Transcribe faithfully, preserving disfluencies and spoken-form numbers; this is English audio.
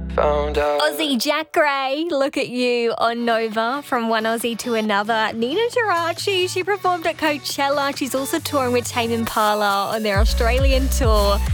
Found out. Aussie Jack Gray, Look at You on Nova. From one Aussie to another. Nina Geraci, she performed at Coachella. She's also touring with Tame Impala on their Australian tour.